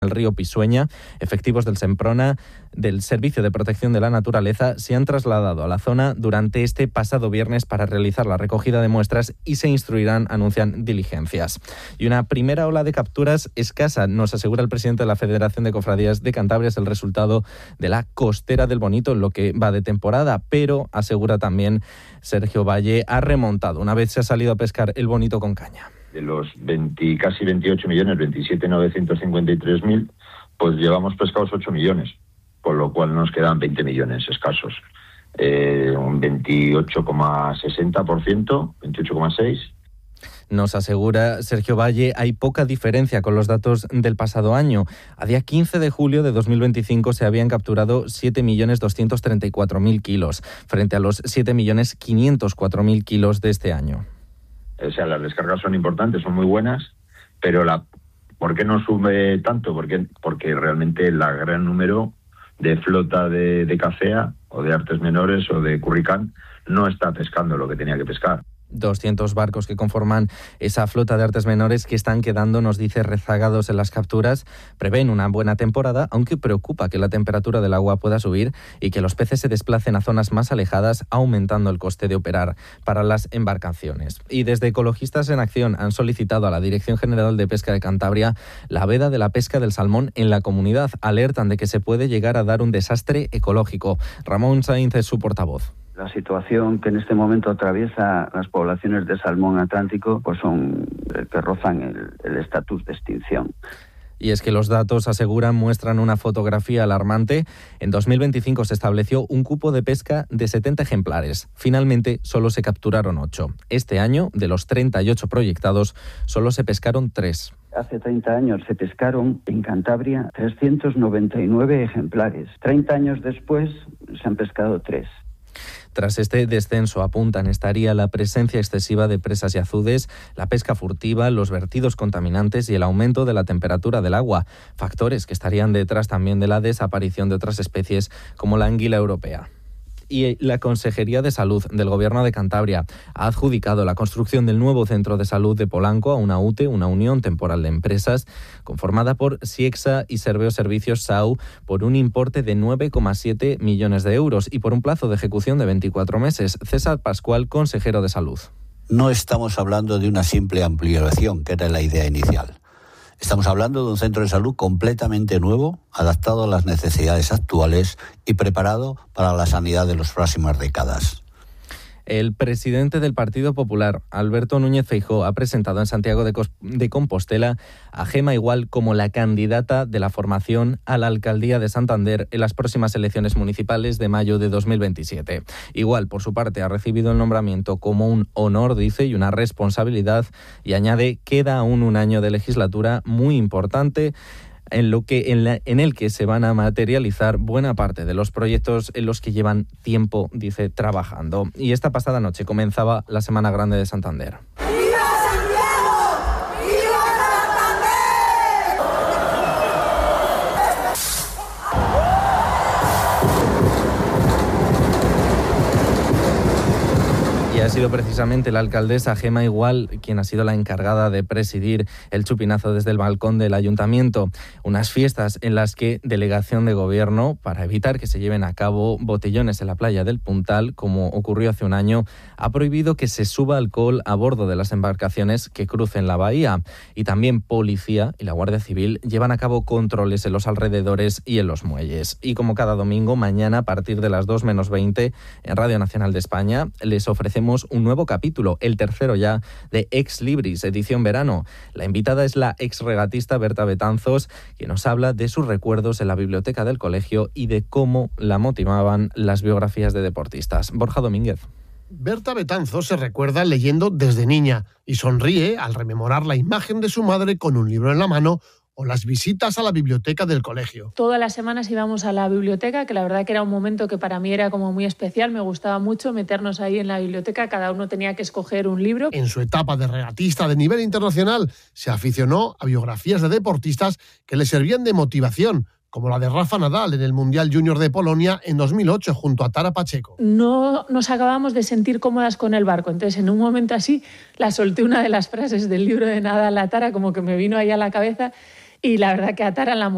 el río Pisueña. Efectivos del Semprona, del Servicio de Protección de la Naturaleza, se han trasladado a la zona durante este pasado viernes para realizar la recogida de muestras y se instruirán, anuncian, diligencias. Y una primera ola de capturas escasa, nos asegura el presidente de la Federación de Cofradías de Cantabria, es el resultado de la costera del Bonito en lo que va de temporada, pero asegura también Sergio Valle, ha remontado una vez se ha salido a pescar el Bonito con caña. De los casi 28 millones, 27.953.000, pues llevamos pescados 8 millones, con lo cual nos quedan 20 millones escasos. Un 28,60%, 28,6%. Nos asegura Sergio Valle, hay poca diferencia con los datos del pasado año. A día 15 de julio de 2025 se habían capturado 7.234.000 kilos, frente a los 7.504.000 kilos de este año. O sea, las descargas son importantes, son muy buenas, pero ¿por qué no sube tanto? Porque realmente el gran número de flota de cafea o de artes menores o de curricán no está pescando lo que tenía que pescar. 200 barcos que conforman esa flota de artes menores que están quedando, nos dice, rezagados en las capturas. Prevén una buena temporada, aunque preocupa que la temperatura del agua pueda subir y que los peces se desplacen a zonas más alejadas, aumentando el coste de operar para las embarcaciones. Y desde Ecologistas en Acción han solicitado a la Dirección General de Pesca de Cantabria la veda de la pesca del salmón en la comunidad. Alertan de que se puede llegar a dar un desastre ecológico. Ramón Sainz es su portavoz. La situación que en este momento atraviesa las poblaciones de salmón atlántico pues son que rozan el estatus de extinción. Y es que los datos, aseguran, muestran una fotografía alarmante. En 2025 se estableció un cupo de pesca de 70 ejemplares. Finalmente, solo se capturaron 8. Este año, de los 38 proyectados, solo se pescaron 3. Hace 30 años se pescaron en Cantabria 399 ejemplares. 30 años después se han pescado 3. Tras este descenso, apuntan, estaría la presencia excesiva de presas y azudes, la pesca furtiva, los vertidos contaminantes y el aumento de la temperatura del agua, factores que estarían detrás también de la desaparición de otras especies como la anguila europea. Y la Consejería de Salud del Gobierno de Cantabria ha adjudicado la construcción del nuevo centro de salud de Polanco a una UTE, una unión temporal de empresas, conformada por Siexa y Serveo Servicios SAU, por un importe de 9,7 millones de euros y por un plazo de ejecución de 24 meses. César Pascual, consejero de Salud. No estamos hablando de una simple ampliación, que era la idea inicial. Estamos hablando de un centro de salud completamente nuevo, adaptado a las necesidades actuales y preparado para la sanidad de las próximas décadas. El presidente del Partido Popular, Alberto Núñez Feijóo, ha presentado en Santiago de Compostela a Gema Igual como la candidata de la formación a la alcaldía de Santander en las próximas elecciones municipales de mayo de 2027. Igual, por su parte, ha recibido el nombramiento como un honor, dice, y una responsabilidad, y añade, queda aún un año de legislatura muy importante en el que se van a materializar buena parte de los proyectos en los que llevan tiempo, dice, trabajando. Y esta pasada noche comenzaba la Semana Grande de Santander. Y ha sido precisamente la alcaldesa Gema Igual quien ha sido la encargada de presidir el chupinazo desde el balcón del ayuntamiento. Unas fiestas en las que delegación de gobierno, para evitar que se lleven a cabo botellones en la playa del Puntal, como ocurrió hace un año, ha prohibido que se suba alcohol a bordo de las embarcaciones que crucen la bahía. Y también policía y la Guardia Civil llevan a cabo controles en los alrededores y en los muelles. Y como cada domingo, mañana a partir de las 2 menos 20 en Radio Nacional de España les ofrecemos un nuevo capítulo, el tercero ya, de Ex Libris, edición verano. La invitada es la exregatista Berta Betanzos, que nos habla de sus recuerdos en la biblioteca del colegio y de cómo la motivaban las biografías de deportistas. Borja Domínguez. Berta Betanzos se recuerda leyendo desde niña y sonríe al rememorar la imagen de su madre con un libro en la mano o las visitas a la biblioteca del colegio. Todas las semanas íbamos a la biblioteca, que la verdad que era un momento que para mí era como muy especial, me gustaba mucho meternos ahí en la biblioteca, cada uno tenía que escoger un libro. En su etapa de regatista de nivel internacional, se aficionó a biografías de deportistas que le servían de motivación, como la de Rafa Nadal en el Mundial Junior de Polonia en 2008 junto a Tara Pacheco. No nos acabábamos de sentir cómodas con el barco, entonces en un momento así la solté una de las frases del libro de Nadal a Tara, como que me vino ahí a la cabeza, y la verdad que a Tara la